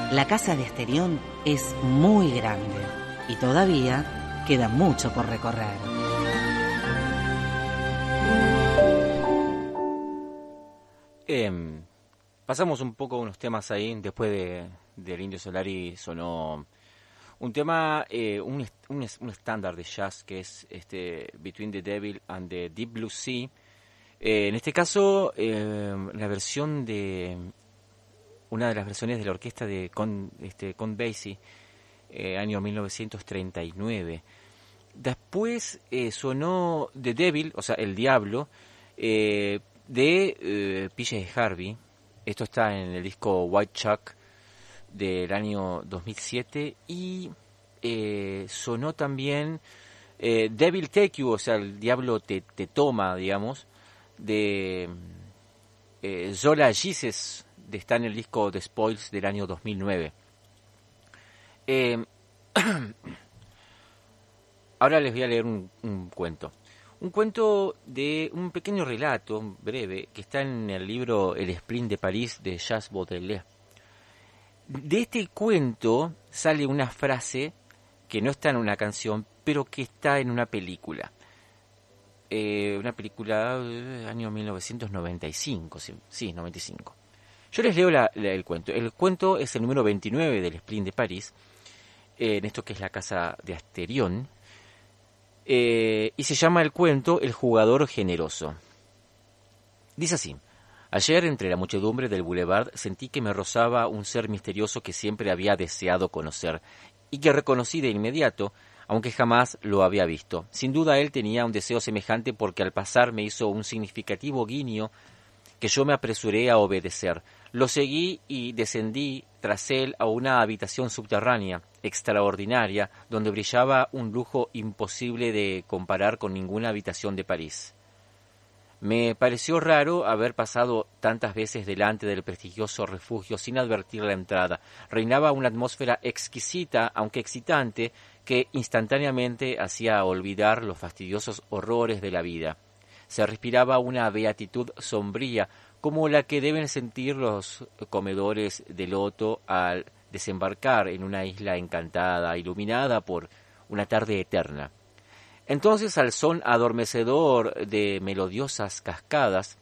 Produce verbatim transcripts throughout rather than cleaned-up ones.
La casa de Asterión es muy grande y todavía queda mucho por recorrer. Eh, pasamos un poco unos temas ahí, después de, del Indio Solari sonó un tema, eh, un, est- un, es- un estándar de jazz que es este Between the Devil and the Deep Blue Sea. Eh, en este caso, eh, la versión de, una de las versiones de la orquesta de Con, este, Count Basie, eh, año mil novecientos treinta y nueve. Después eh, sonó The Devil, o sea, El Diablo, eh, de eh, P J Harvey. Esto está en el disco White Chuck del año dos mil siete. Y eh, sonó también eh, Devil Take You, o sea, El Diablo te, te toma, digamos, de eh, Zola Jesus, de, está en el disco The Spoils del año dos mil nueve. Eh, Ahora les voy a leer un, un cuento. Un cuento de un pequeño relato breve que está en el libro El Spleen de París de Jacques Baudelaire. De este cuento sale una frase que no está en una canción, pero que está en una película. Eh, una película del año mil novecientos noventa y cinco, sí, sí, noventa y cinco. Yo les leo la- la- el cuento. El cuento es el número veintinueve del Spleen de París, eh, en esto que es la casa de Asterión. Eh, y se llama el cuento El jugador generoso. Dice así: ayer, entre la muchedumbre del boulevard, sentí que me rozaba un ser misterioso que siempre había deseado conocer y que reconocí de inmediato, aunque jamás lo había visto. Sin duda él tenía un deseo semejante porque al pasar me hizo un significativo guiño que yo me apresuré a obedecer. Lo seguí y descendí tras él a una habitación subterránea, extraordinaria, donde brillaba un lujo imposible de comparar con ninguna habitación de París. Me pareció raro haber pasado tantas veces delante del prestigioso refugio sin advertir la entrada. Reinaba una atmósfera exquisita, aunque excitante, que instantáneamente hacía olvidar los fastidiosos horrores de la vida. Se respiraba una beatitud sombría, como la que deben sentir los comedores de loto al desembarcar en una isla encantada, iluminada por una tarde eterna. Entonces, al son adormecedor de melodiosas cascadas,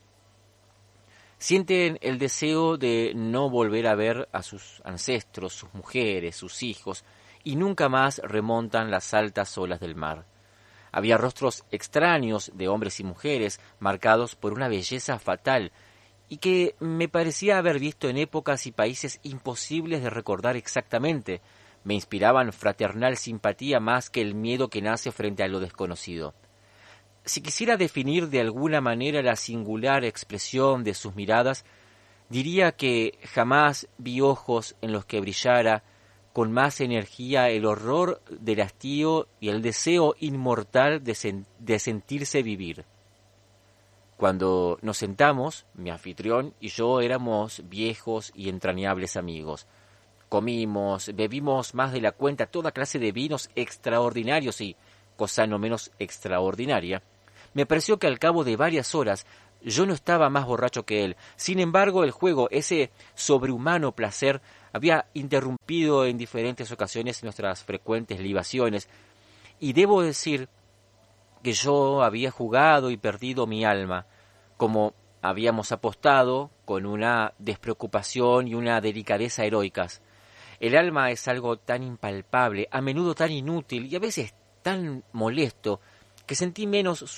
sienten el deseo de no volver a ver a sus ancestros, sus mujeres, sus hijos, y nunca más remontan las altas olas del mar. Había rostros extraños de hombres y mujeres, marcados por una belleza fatal, y que me parecía haber visto en épocas y países imposibles de recordar exactamente. Me inspiraban fraternal simpatía más que el miedo que nace frente a lo desconocido. Si quisiera definir de alguna manera la singular expresión de sus miradas, diría que jamás vi ojos en los que brillara con más energía el horror del hastío y el deseo inmortal de, sen- de sentirse vivir. Cuando nos sentamos, mi anfitrión y yo éramos viejos y entrañables amigos. Comimos, bebimos más de la cuenta toda clase de vinos extraordinarios y, cosa no menos extraordinaria, me pareció que al cabo de varias horas yo no estaba más borracho que él. Sin embargo, el juego, ese sobrehumano placer, había interrumpido en diferentes ocasiones nuestras frecuentes libaciones, y debo decir que yo había jugado y perdido mi alma, como habíamos apostado, con una despreocupación y una delicadeza heroicas. El alma es algo tan impalpable, a menudo tan inútil y a veces tan molesto, que sentí menos